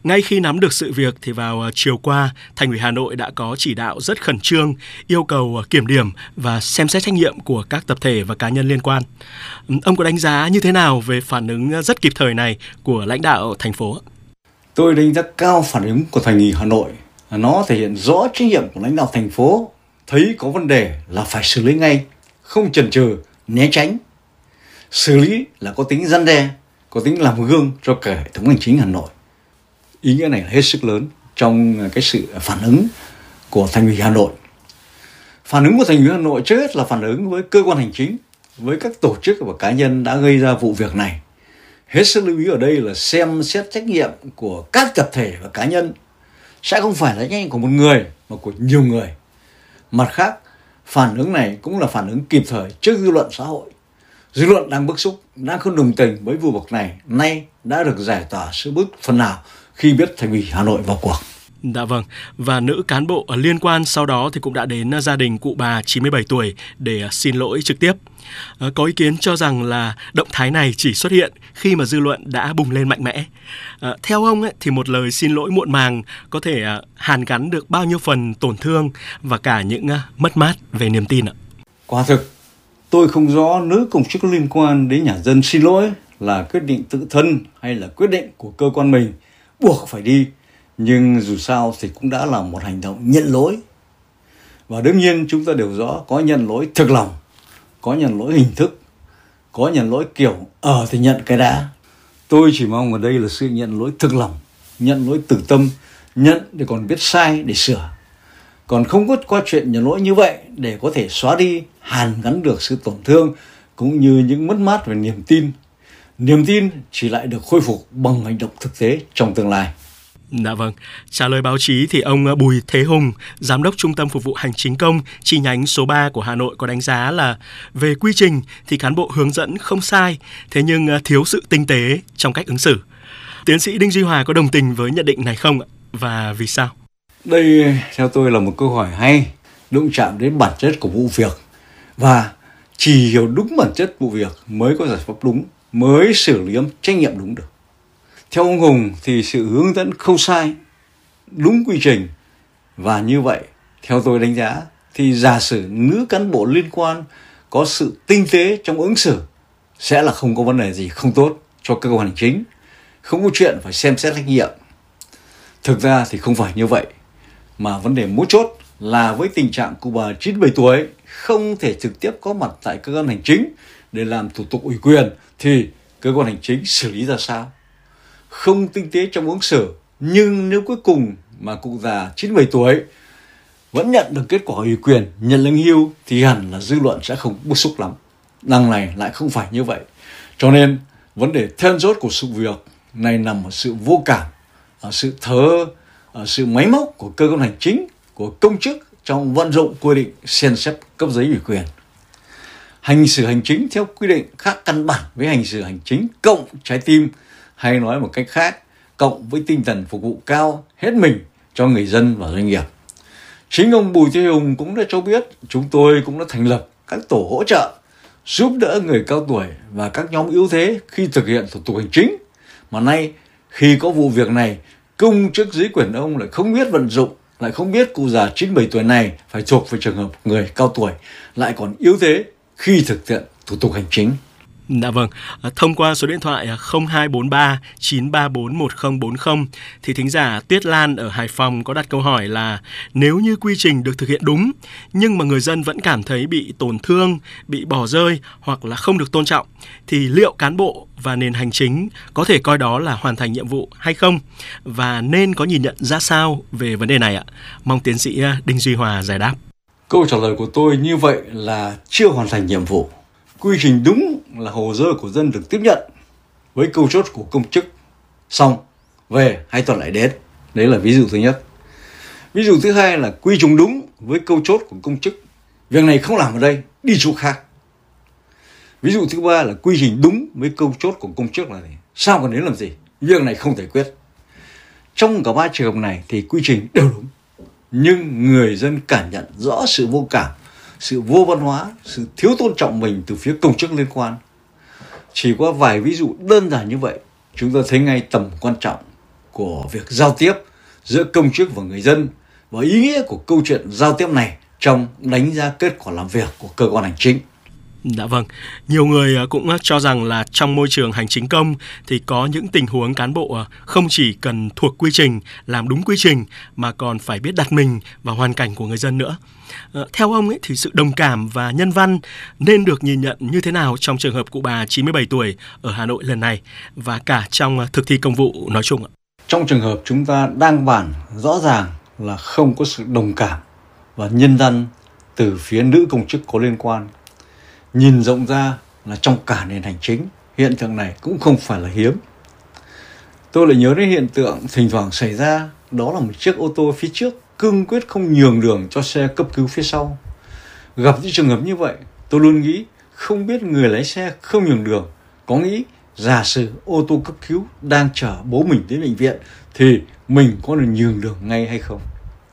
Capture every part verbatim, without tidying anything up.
Ngay khi nắm được sự việc thì vào chiều qua, Thành ủy Hà Nội đã có chỉ đạo rất khẩn trương, yêu cầu kiểm điểm và xem xét trách nhiệm của các tập thể và cá nhân liên quan. Ông có đánh giá như thế nào về phản ứng rất kịp thời này của lãnh đạo thành phố? Tôi đánh giá cao phản ứng của Thành ủy Hà Nội. Nó thể hiện rõ trách nhiệm của lãnh đạo thành phố, thấy có vấn đề là phải xử lý ngay, không chần chừ, né tránh. Xử lý là có tính răn đe, có tính làm gương cho cả hệ thống hành chính Hà Nội. Ý nghĩa này là hết sức lớn trong cái sự phản ứng của Thành ủy Hà Nội. Phản ứng của Thành ủy Hà Nội trước hết là phản ứng với cơ quan hành chính, với các tổ chức và cá nhân đã gây ra vụ việc này. Hết sức lưu ý ở đây là xem xét trách nhiệm của các tập thể và cá nhân sẽ không phải là trách nhiệm của một người mà của nhiều người. Mặt khác, phản ứng này cũng là phản ứng kịp thời trước dư luận xã hội. Dư luận đang bức xúc, đang không đồng tình với vụ việc này, nay đã được giải tỏa sự bức phần nào khi biết Thành ủy Hà Nội vào cuộc. Dạ vâng, và nữ cán bộ liên quan sau đó thì cũng đã đến gia đình cụ bà chín mươi bảy tuổi để xin lỗi trực tiếp. Có ý kiến cho rằng là động thái này chỉ xuất hiện khi mà dư luận đã bùng lên mạnh mẽ. À, theo ông ấy, thì một lời xin lỗi muộn màng có thể uh, hàn gắn được bao nhiêu phần tổn thương và cả những uh, mất mát về niềm tin ạ? Quả thực, tôi không rõ nữ công chức liên quan đến nhà dân xin lỗi là quyết định tự thân hay là quyết định của cơ quan mình buộc phải đi. Nhưng dù sao thì cũng đã là một hành động nhận lỗi. Và đương nhiên chúng ta đều rõ có nhận lỗi thực lòng, có nhận lỗi hình thức, có nhận lỗi kiểu ờ thì nhận cái đã. Tôi chỉ mong ở đây là sự nhận lỗi thực lòng, nhận lỗi từ tâm, nhận để còn biết sai để sửa. Còn không có qua chuyện nhận lỗi như vậy để có thể xóa đi, hàn gắn được sự tổn thương cũng như những mất mát về niềm tin. Niềm tin chỉ lại được khôi phục bằng hành động thực tế trong tương lai. Dạ vâng, trả lời báo chí thì ông Bùi Thế Hùng, Giám đốc Trung tâm Phục vụ Hành chính công chi nhánh số ba của Hà Nội có đánh giá là về quy trình thì cán bộ hướng dẫn không sai, thế nhưng thiếu sự tinh tế trong cách ứng xử. Tiến sĩ Đinh Duy Hòa có đồng tình với nhận định này không ạ? Và vì sao? Đây theo tôi là một câu hỏi hay, đụng chạm đến bản chất của vụ việc. Và chỉ hiểu đúng bản chất vụ việc mới có giải pháp đúng, mới xử lý trách nhiệm đúng được. Theo ông Hùng thì sự hướng dẫn không sai, đúng quy trình. Và như vậy, theo tôi đánh giá, thì giả sử nữ cán bộ liên quan có sự tinh tế trong ứng xử sẽ là không có vấn đề gì không tốt cho cơ quan hành chính. Không có chuyện phải xem xét trách nhiệm. Thực ra thì không phải như vậy. Mà vấn đề mấu chốt là với tình trạng cụ bà chín mươi bảy tuổi không thể trực tiếp có mặt tại cơ quan hành chính để làm thủ tục ủy quyền thì cơ quan hành chính xử lý ra sao? Không tinh tế trong ứng xử, nhưng nếu cuối cùng mà cụ già chín mươi bảy tuổi vẫn nhận được kết quả ủy quyền, nhận lương hưu thì hẳn là dư luận sẽ không bức xúc lắm. Đằng này lại không phải như vậy. Cho nên vấn đề then chốt của sự việc này nằm ở sự vô cảm, ở sự thờ, ở sự máy móc của cơ quan hành chính, của công chức trong vận dụng quy định xem xét cấp giấy ủy quyền. Hành xử hành chính theo quy định khác căn bản với hành xử hành chính cộng trái tim, hay nói một cách khác, cộng với tinh thần phục vụ cao hết mình cho người dân và doanh nghiệp. Chính ông Bùi Thế Hùng cũng đã cho biết chúng tôi cũng đã thành lập các tổ hỗ trợ giúp đỡ người cao tuổi và các nhóm yếu thế khi thực hiện thủ tục hành chính. Mà nay khi có vụ việc này, công chức dưới quyền ông lại không biết vận dụng, lại không biết cụ già chín mươi bảy tuổi này phải thuộc về trường hợp người cao tuổi, lại còn yếu thế khi thực hiện thủ tục hành chính. Dạ vâng, thông qua số điện thoại không hai bốn ba chín ba bốn một không bốn không thì thính giả Tuyết Lan ở Hải Phòng có đặt câu hỏi là nếu như quy trình được thực hiện đúng nhưng mà người dân vẫn cảm thấy bị tổn thương, bị bỏ rơi hoặc là không được tôn trọng thì liệu cán bộ và nền hành chính có thể coi đó là hoàn thành nhiệm vụ hay không? Và nên có nhìn nhận ra sao về vấn đề này ạ? Mong tiến sĩ Đinh Duy Hòa giải đáp. Câu trả lời của tôi như vậy là chưa hoàn thành nhiệm vụ. Quy trình đúng là hồ sơ của dân được tiếp nhận với câu chốt của công chức, xong về hai tuần lại đến. Đấy là ví dụ thứ nhất. Ví dụ thứ hai là quy trình đúng với câu chốt của công chức, việc này không làm ở đây, đi chỗ khác. Ví dụ thứ ba là quy trình đúng với câu chốt của công chức là gì? Sao còn đến làm gì? Việc này không thể quyết. Trong cả ba trường hợp này thì quy trình đều đúng, nhưng người dân cảm nhận rõ sự vô cảm, sự vô văn hóa, sự thiếu tôn trọng mình từ phía công chức liên quan. Chỉ qua vài ví dụ đơn giản như vậy, chúng ta thấy ngay tầm quan trọng của việc giao tiếp giữa công chức và người dân và ý nghĩa của câu chuyện giao tiếp này trong đánh giá kết quả làm việc của cơ quan hành chính. Dạ vâng, nhiều người cũng cho rằng là trong môi trường hành chính công thì có những tình huống cán bộ không chỉ cần thuộc quy trình, làm đúng quy trình mà còn phải biết đặt mình vào hoàn cảnh của người dân nữa. Theo ông ấy thì sự đồng cảm và nhân văn nên được nhìn nhận như thế nào trong trường hợp cụ bà chín mươi bảy tuổi ở Hà Nội lần này và cả trong thực thi công vụ nói chung ạ? Trong trường hợp chúng ta đang bàn rõ ràng là không có sự đồng cảm và nhân văn từ phía nữ công chức có liên quan. Nhìn rộng ra là trong cả nền hành chính, hiện tượng này cũng không phải là hiếm. Tôi lại nhớ đến hiện tượng thỉnh thoảng xảy ra, đó là một chiếc ô tô phía trước cương quyết không nhường đường cho xe cấp cứu phía sau. Gặp những trường hợp như vậy, tôi luôn nghĩ không biết người lái xe không nhường đường có nghĩ giả sử ô tô cấp cứu đang chở bố mình đến bệnh viện thì mình có được nhường đường ngay hay không.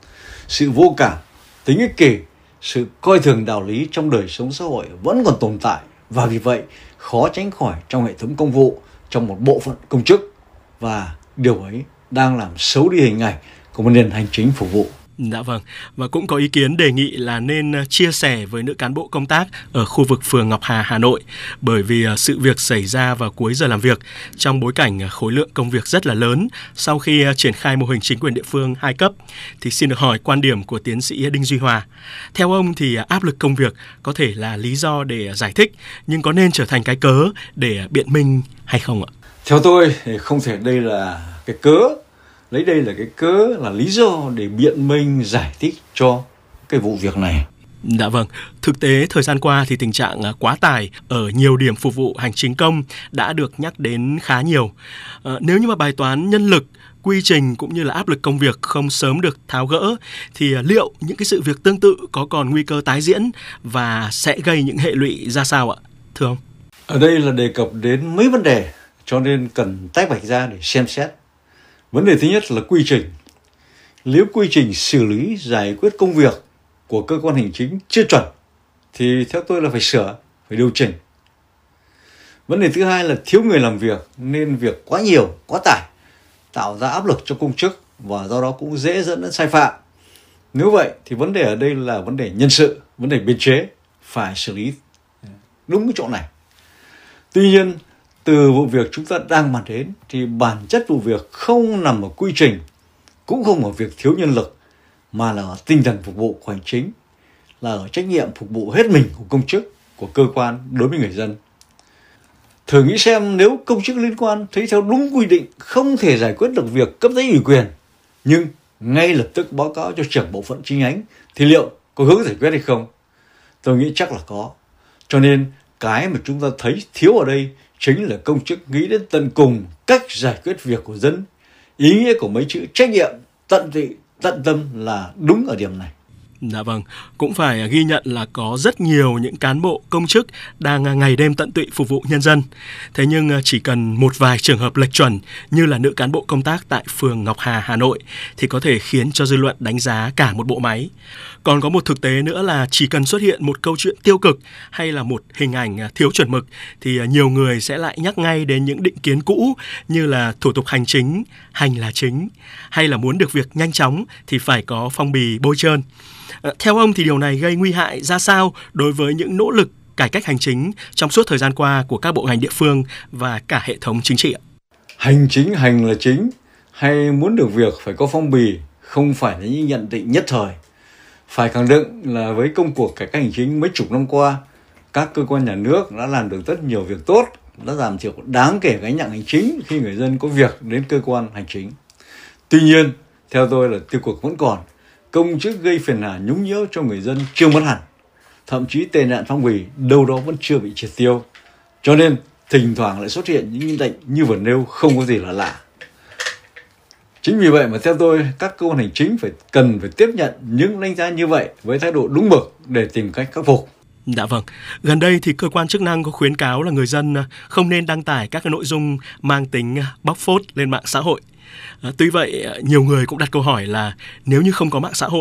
Sự vô cảm, tính ích kỷ, sự coi thường đạo lý trong đời sống xã hội vẫn còn tồn tại và vì vậy khó tránh khỏi trong hệ thống công vụ trong một bộ phận công chức, và điều ấy đang làm xấu đi hình ảnh của một nền hành chính phục vụ. Dạ vâng, và cũng có ý kiến đề nghị là nên chia sẻ với nữ cán bộ công tác ở khu vực phường Ngọc Hà, Hà Nội, bởi vì sự việc xảy ra vào cuối giờ làm việc trong bối cảnh khối lượng công việc rất là lớn sau khi triển khai mô hình chính quyền địa phương hai cấp. Thì xin được hỏi quan điểm của tiến sĩ Đinh Duy Hòa. Theo ông thì áp lực công việc có thể là lý do để giải thích, nhưng có nên trở thành cái cớ để biện minh hay không ạ? Theo tôi thì không thể đây là cái cớ. Lấy đây là cái cớ, là lý do để biện minh giải thích cho cái vụ việc này. Dạ vâng, thực tế thời gian qua thì tình trạng quá tải ở nhiều điểm phục vụ hành chính công đã được nhắc đến khá nhiều. À, nếu như mà bài toán nhân lực, quy trình cũng như là áp lực công việc không sớm được tháo gỡ thì liệu những cái sự việc tương tự có còn nguy cơ tái diễn và sẽ gây những hệ lụy ra sao ạ, thưa ông? Ở đây là đề cập đến mấy vấn đề cho nên cần tách bạch ra để xem xét. Vấn đề thứ nhất là quy trình. Nếu quy trình xử lý giải quyết công việc của cơ quan hành chính chưa chuẩn thì theo tôi là phải sửa, phải điều chỉnh. Vấn đề thứ hai là thiếu người làm việc nên việc quá nhiều, quá tải, tạo ra áp lực cho công chức và do đó cũng dễ dẫn đến sai phạm. Nếu vậy thì vấn đề ở đây là vấn đề nhân sự, vấn đề biên chế, phải xử lý đúng cái chỗ này. Tuy nhiên, từ vụ việc chúng ta đang bàn đến thì bản chất vụ việc không nằm ở quy trình, cũng không ở việc thiếu nhân lực, mà là ở tinh thần phục vụ của hành chính, là ở trách nhiệm phục vụ hết mình của công chức, của cơ quan đối với người dân. Thử nghĩ xem nếu công chức liên quan thấy theo đúng quy định không thể giải quyết được việc cấp giấy ủy quyền, nhưng ngay lập tức báo cáo cho trưởng bộ phận chi nhánh thì liệu có hướng giải quyết hay không? Tôi nghĩ chắc là có. Cho nên cái mà chúng ta thấy thiếu ở đây chính là công chức nghĩ đến tận cùng cách giải quyết việc của dân. Ý nghĩa của mấy chữ trách nhiệm, tận tụy, tận tâm là đúng ở điểm này. Dạ vâng, cũng phải ghi nhận là có rất nhiều những cán bộ công chức đang ngày đêm tận tụy phục vụ nhân dân. Thế nhưng chỉ cần một vài trường hợp lệch chuẩn như là nữ cán bộ công tác tại phường Ngọc Hà, Hà Nội thì có thể khiến cho dư luận đánh giá cả một bộ máy. Còn có một thực tế nữa là chỉ cần xuất hiện một câu chuyện tiêu cực hay là một hình ảnh thiếu chuẩn mực thì nhiều người sẽ lại nhắc ngay đến những định kiến cũ như là thủ tục hành chính, hành là chính, hay là muốn được việc nhanh chóng thì phải có phong bì bôi trơn. Theo ông thì điều này gây nguy hại ra sao đối với những nỗ lực cải cách hành chính trong suốt thời gian qua của các bộ ngành địa phương và cả hệ thống chính trị ạ? Hành chính hành là chính, hay muốn được việc phải có phong bì không phải là những nhận định nhất thời. Phải khẳng định là với công cuộc cải cách hành chính mấy chục năm qua, các cơ quan nhà nước đã làm được rất nhiều việc tốt, đã giảm thiểu đáng kể gánh nặng hành chính khi người dân có việc đến cơ quan hành chính. Tuy nhiên, theo tôi là tiêu cực vẫn còn. Công chức gây phiền hà nhũng nhiễu cho người dân chưa mất hẳn. Thậm chí tệ nạn phong bì đâu đó vẫn chưa bị triệt tiêu. Cho nên thỉnh thoảng lại xuất hiện những nhận định như vừa nêu không có gì là lạ. Chính vì vậy mà theo tôi, các cơ quan hành chính phải cần phải tiếp nhận những đánh giá như vậy với thái độ đúng mực để tìm cách khắc phục. Dạ vâng, gần đây thì cơ quan chức năng có khuyến cáo là người dân không nên đăng tải các cái nội dung mang tính bóc phốt lên mạng xã hội. À, tuy vậy, nhiều người cũng đặt câu hỏi là nếu như không có mạng xã hội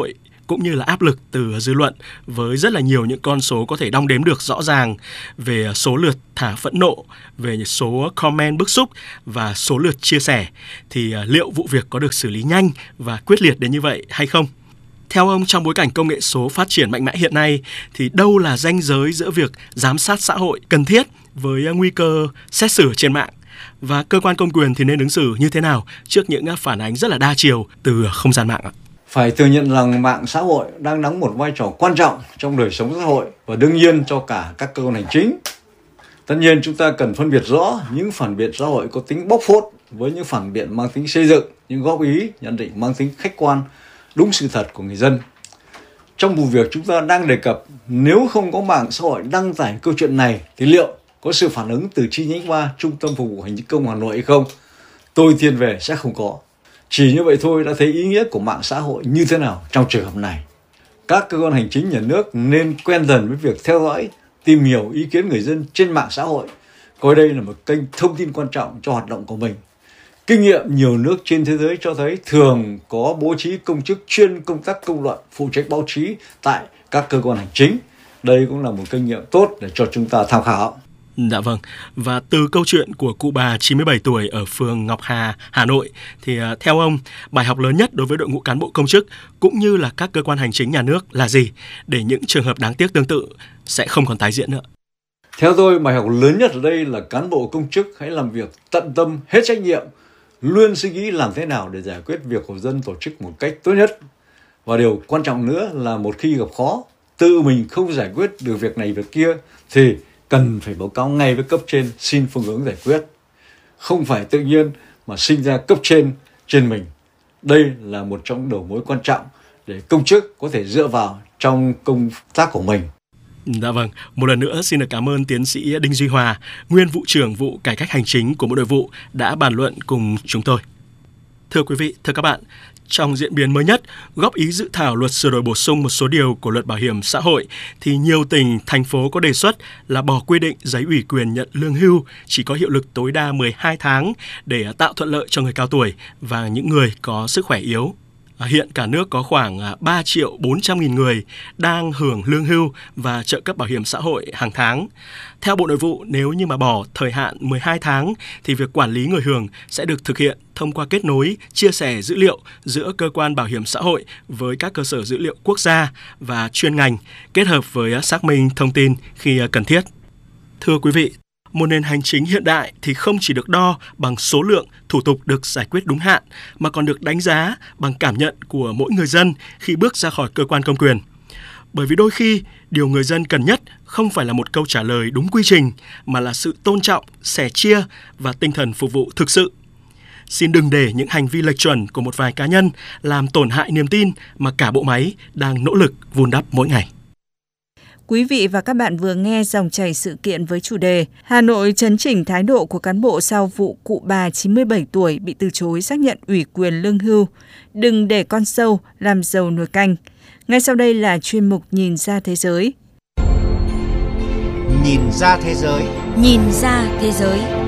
cũng như là áp lực từ dư luận với rất là nhiều những con số có thể đong đếm được rõ ràng về số lượt thả phẫn nộ, về số comment bức xúc và số lượt chia sẻ, thì liệu vụ việc có được xử lý nhanh và quyết liệt đến như vậy hay không? Theo ông, trong bối cảnh công nghệ số phát triển mạnh mẽ hiện nay thì đâu là ranh giới giữa việc giám sát xã hội cần thiết với nguy cơ xét xử trên mạng, và cơ quan công quyền thì nên ứng xử như thế nào trước những phản ánh rất là đa chiều từ không gian mạng ạ? Phải thừa nhận rằng mạng xã hội đang đóng một vai trò quan trọng trong đời sống xã hội và đương nhiên cho cả các cơ quan hành chính. Tất nhiên chúng ta cần phân biệt rõ những phản biện xã hội có tính bóc phốt với những phản biện mang tính xây dựng, những góp ý, nhận định mang tính khách quan, đúng sự thật của người dân. Trong vụ việc chúng ta đang đề cập, nếu không có mạng xã hội đăng tải câu chuyện này thì liệu có sự phản ứng từ chi nhánh ba Trung tâm Phục vụ Hành chính công Hà Nội hay không? Tôi thiên về sẽ không có. Chỉ như vậy thôi đã thấy ý nghĩa của mạng xã hội như thế nào trong trường hợp này. Các cơ quan hành chính nhà nước nên quen dần với việc theo dõi, tìm hiểu ý kiến người dân trên mạng xã hội, coi đây là một kênh thông tin quan trọng cho hoạt động của mình. Kinh nghiệm nhiều nước trên thế giới cho thấy thường có bố trí công chức chuyên công tác công luận, phụ trách báo chí tại các cơ quan hành chính. Đây cũng là một kinh nghiệm tốt để cho chúng ta tham khảo. Dạ vâng, và từ câu chuyện của cụ bà chín mươi bảy tuổi ở phường Ngọc Hà, Hà Nội thì theo ông, bài học lớn nhất đối với đội ngũ cán bộ công chức cũng như là các cơ quan hành chính nhà nước là gì để những trường hợp đáng tiếc tương tự sẽ không còn tái diễn nữa? Theo tôi, bài học lớn nhất ở đây là cán bộ công chức hãy làm việc tận tâm, hết trách nhiệm, luôn suy nghĩ làm thế nào để giải quyết việc của dân tổ chức một cách tốt nhất. Và điều quan trọng nữa là một khi gặp khó, tự mình không giải quyết được việc này việc kia thì cần phải báo cáo ngay với cấp trên xin phương hướng giải quyết. Không phải tự nhiên mà sinh ra cấp trên trên mình. Đây là một trong đầu mối quan trọng để công chức có thể dựa vào trong công tác của mình. Dạ vâng, một lần nữa xin được cảm ơn tiến sĩ Đinh Duy Hòa, nguyên vụ trưởng vụ cải cách hành chính của Bộ Nội vụ đã bàn luận cùng chúng tôi. Thưa quý vị, thưa các bạn, trong diễn biến mới nhất, góp ý dự thảo luật sửa đổi bổ sung một số điều của luật bảo hiểm xã hội thì nhiều tỉnh, thành phố có đề xuất là bỏ quy định giấy ủy quyền nhận lương hưu chỉ có hiệu lực tối đa mười hai tháng để tạo thuận lợi cho người cao tuổi và những người có sức khỏe yếu. Hiện cả nước có khoảng ba triệu bốn trăm nghìn người đang hưởng lương hưu và trợ cấp bảo hiểm xã hội hàng tháng. Theo Bộ Nội vụ, nếu như mà bỏ thời hạn mười hai tháng thì việc quản lý người hưởng sẽ được thực hiện thông qua kết nối, chia sẻ dữ liệu giữa cơ quan bảo hiểm xã hội với các cơ sở dữ liệu quốc gia và chuyên ngành, kết hợp với xác minh thông tin khi cần thiết. Thưa quý vị, một nền hành chính hiện đại thì không chỉ được đo bằng số lượng thủ tục được giải quyết đúng hạn, mà còn được đánh giá bằng cảm nhận của mỗi người dân khi bước ra khỏi cơ quan công quyền. Bởi vì đôi khi, điều người dân cần nhất không phải là một câu trả lời đúng quy trình, mà là sự tôn trọng, sẻ chia và tinh thần phục vụ thực sự. Xin đừng để những hành vi lệch chuẩn của một vài cá nhân làm tổn hại niềm tin mà cả bộ máy đang nỗ lực vun đắp mỗi ngày. Quý vị và các bạn vừa nghe dòng chảy sự kiện với chủ đề Hà Nội chấn chỉnh thái độ của cán bộ sau vụ cụ bà chín mươi bảy tuổi bị từ chối xác nhận ủy quyền lương hưu. Đừng để con sâu làm dầu nồi canh. Ngay sau đây là chuyên mục Nhìn ra thế giới. Nhìn ra thế giới. Nhìn ra thế giới.